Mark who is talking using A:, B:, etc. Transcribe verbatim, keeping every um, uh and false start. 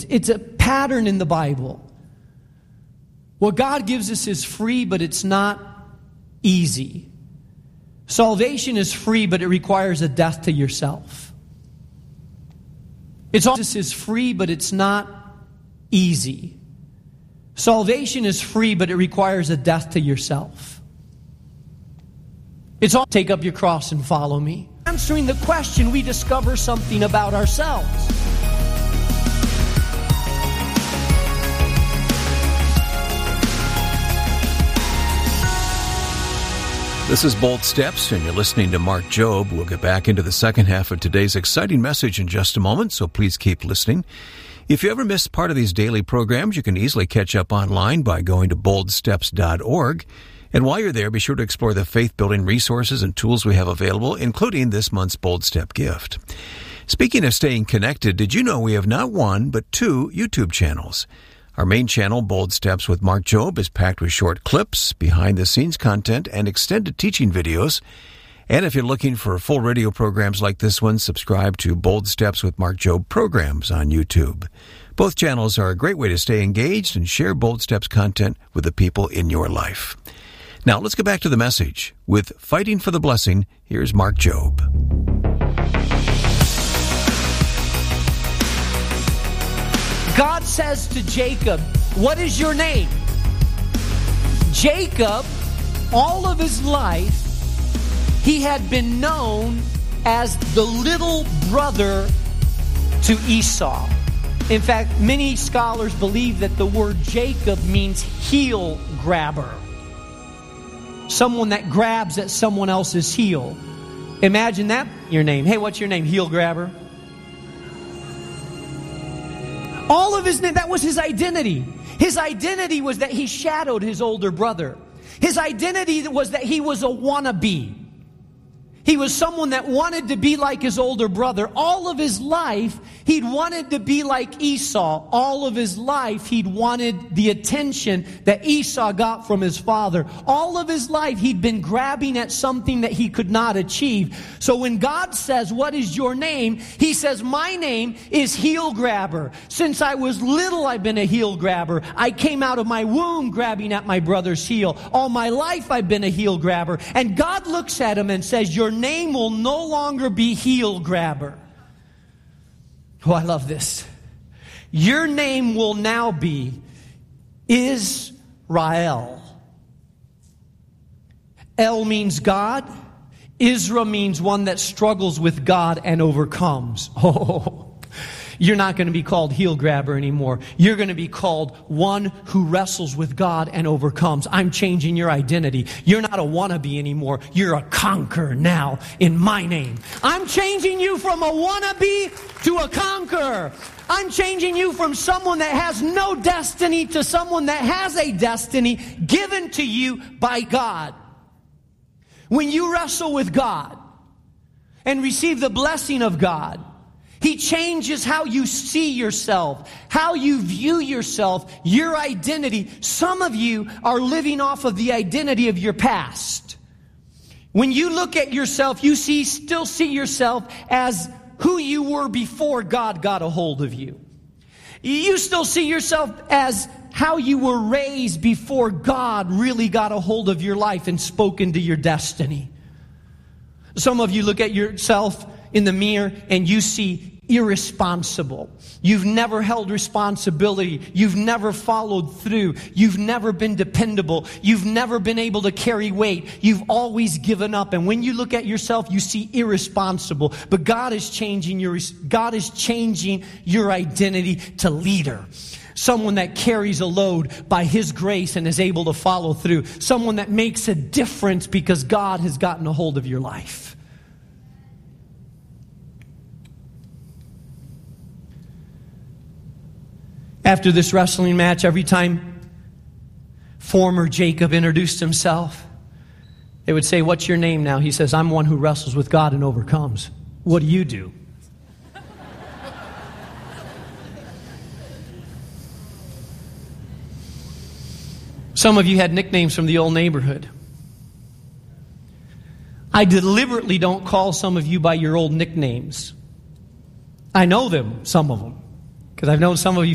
A: it's a pattern in the Bible. What God gives us is free, but it's not easy. Salvation is free, but it requires a death to yourself. It's all this is free, but it's not easy. Salvation is free, but it requires a death to yourself. It's all take up your cross and follow me. Answering the question, we discover something about ourselves.
B: This is Bold Steps, and you're listening to Mark Jobe. We'll get back into the second half of today's exciting message in just a moment, so please keep listening. If you ever miss part of these daily programs, you can easily catch up online by going to bold steps dot org. And while you're there, be sure to explore the faith-building resources and tools we have available, including this month's Bold Step gift. Speaking of staying connected, did you know we have not one, but two YouTube channels? Our main channel, Bold Steps with Mark Jobe, is packed with short clips, behind-the-scenes content, and extended teaching videos. And if you're looking for full radio programs like this one, subscribe to Bold Steps with Mark Jobe programs on YouTube. Both channels are a great way to stay engaged and share Bold Steps content with the people in your life. Now, let's get back to the message. With Fighting for the Blessing, here's Mark Jobe.
A: God says to Jacob, what is your name? Jacob, all of his life, he had been known as the little brother to Esau. In fact, many scholars believe that the word Jacob means heel grabber. Someone that grabs at someone else's heel. Imagine that, your name. Hey, what's your name? Heel grabber. All of his name, that was his identity. His identity was that he shadowed his older brother. His identity was that he was a wannabe. He was someone that wanted to be like his older brother. All of his life, he'd wanted to be like Esau. All of his life, he'd wanted the attention that Esau got from his father. All of his life, he'd been grabbing at something that he could not achieve. So when God says, what is your name? He says, my name is heel grabber. Since I was little, I've been a heel grabber. I came out of my womb grabbing at my brother's heel. All my life, I've been a heel grabber. And God looks at him and says, your name will no longer be heel grabber. Oh, I love this. Your name will now be Israel. El means God. Israel means one that struggles with God and overcomes. Oh, you're not going to be called heel grabber anymore. You're going to be called one who wrestles with God and overcomes. I'm changing your identity. You're not a wannabe anymore. You're a conqueror now in my name. I'm changing you from a wannabe to a conqueror. I'm changing you from someone that has no destiny to someone that has a destiny given to you by God. When you wrestle with God and receive the blessing of God, He changes how you see yourself, how you view yourself, your identity. Some of you are living off of the identity of your past. When you look at yourself, you see, still see yourself as who you were before God got a hold of you. You still see yourself as how you were raised before God really got a hold of your life and spoke into your destiny. Some of you look at yourself in the mirror and you see irresponsible. You've never held responsibility. You've never followed through. You've never been dependable. You've never been able to carry weight. You've always given up. And when you look at yourself, you see irresponsible. But God is changing your, God is changing your identity to leader. Someone that carries a load by His grace and is able to follow through. Someone that makes a difference because God has gotten a hold of your life. After this wrestling match, every time former Jacob introduced himself, they would say, "What's your name now?" He says, "I'm one who wrestles with God and overcomes." What do you do? Some of you had nicknames from the old neighborhood. I deliberately don't call some of you by your old nicknames. I know them, some of them, because I've known some of you